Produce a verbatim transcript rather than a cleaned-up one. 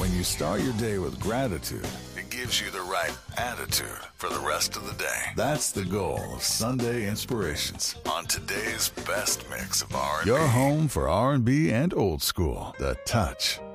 When you start your day with gratitude, it gives you the right attitude for the rest of the day. That's the goal of Sunday Inspirations on today's best mix of R and B. Your home for R and B and old school. The Touch